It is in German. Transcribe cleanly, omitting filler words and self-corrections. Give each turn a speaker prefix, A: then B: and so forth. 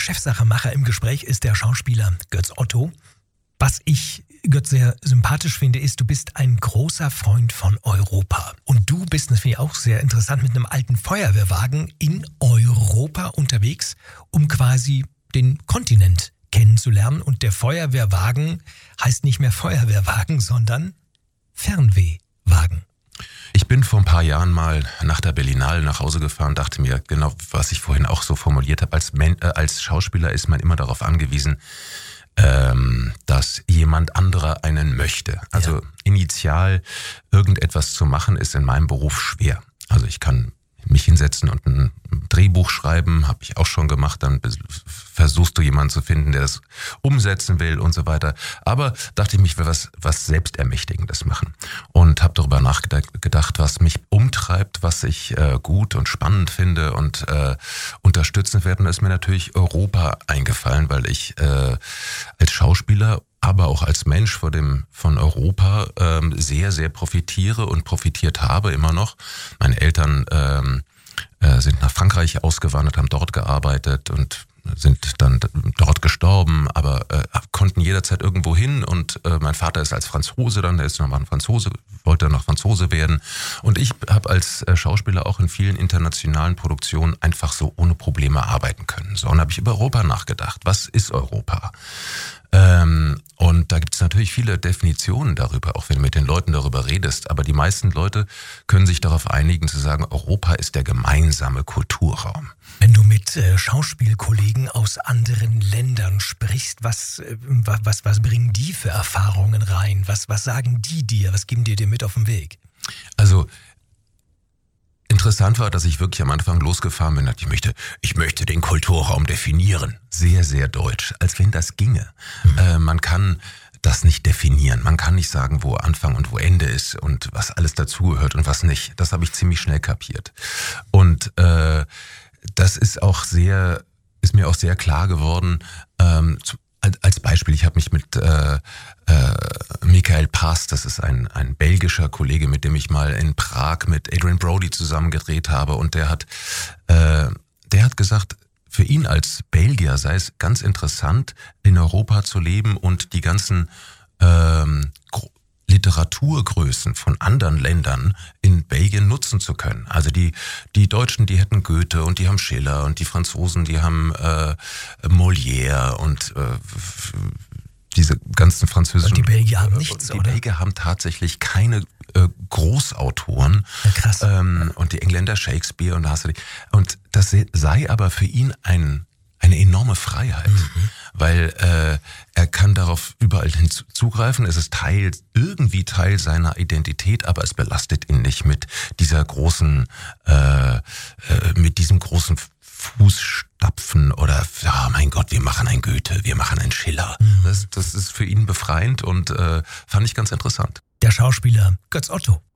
A: Chefsache-Macher im Gespräch ist der Schauspieler Götz Otto. Was ich, Götz, sehr sympathisch finde, ist, du bist ein großer Freund von Europa. Und du bist, das finde ich auch sehr interessant, mit einem alten Feuerwehrwagen in Europa unterwegs, um quasi den Kontinent kennenzulernen. Und der Feuerwehrwagen heißt nicht mehr Feuerwehrwagen, sondern Fernwehwagen.
B: Ich bin vor ein paar Jahren mal nach der Berlinale nach Hause gefahren, dachte mir, genau, was ich vorhin auch so formuliert habe, als Schauspieler ist man immer darauf angewiesen, dass jemand anderer einen möchte. Also initial irgendetwas zu machen, ist in meinem Beruf schwer. Also ich kann mich hinsetzen und ein Drehbuch schreiben, habe ich auch schon gemacht, dann versuchst du jemanden zu finden, der das umsetzen will und so weiter. Aber dachte ich, ich will was Selbstermächtigendes machen und habe darüber nachgedacht, was mich umtreibt, was ich gut und spannend finde und unterstützen werde. Und da ist mir natürlich Europa eingefallen, weil ich als Schauspieler, aber auch als Mensch von Europa sehr, sehr profitiere und profitiert habe immer noch. Meine Eltern sind nach Frankreich ausgewandert, haben dort gearbeitet und sind dann dort gestorben, aber konnten jederzeit irgendwo hin. Und mein Vater ist als Franzose dann, der ist nochmal ein Franzose, wollte noch Franzose werden. Und ich habe als Schauspieler auch in vielen internationalen Produktionen einfach so ohne Probleme arbeiten können. So, und habe ich über Europa nachgedacht. Was ist Europa? Und da gibt es natürlich viele Definitionen darüber, auch wenn du mit den Leuten darüber redest. Aber die meisten Leute können sich darauf einigen zu sagen, Europa ist der gemeinsame Kulturraum.
A: Wenn du mit Schauspielkollegen aus anderen Ländern sprichst, was bringen die für Erfahrungen rein? Was sagen die dir? Was geben die dir mit auf den Weg?
B: Also interessant war, dass ich wirklich am Anfang losgefahren bin und dachte, ich möchte den Kulturraum definieren. Sehr, sehr deutsch, als wenn das ginge. Man kann das nicht definieren. Man kann nicht sagen, wo Anfang und wo Ende ist und was alles dazugehört und was nicht. Das habe ich ziemlich schnell kapiert. Und das ist mir auch sehr klar geworden. Als Beispiel, ich habe mich mit Michael Paas, das ist ein belgischer Kollege, mit dem ich mal in Prag mit Adrian Brody zusammen gedreht habe, und der hat gesagt, für ihn als Belgier sei es ganz interessant, in Europa zu leben und die ganzen Literaturgrößen von anderen Ländern in Belgien nutzen zu können. Also die Deutschen, die hätten Goethe und die haben Schiller, und die Franzosen, die haben Molière und diese ganzen französischen...
A: Und die Belgier haben nichts,
B: Die Belgier haben tatsächlich keine Großautoren.
A: Ja, krass.
B: Und die Engländer Shakespeare und da hast du die. Und das sei aber für ihn eine enorme Freiheit, weil er kann darauf überall hinzugreifen. Es ist irgendwie Teil seiner Identität, aber es belastet ihn nicht mit diesem großen Fußstapfen oder, ja, mein Gott, wir machen ein Goethe, wir machen ein Schiller. Das ist für ihn befreiend und fand ich ganz interessant.
A: Der Schauspieler Götz Otto.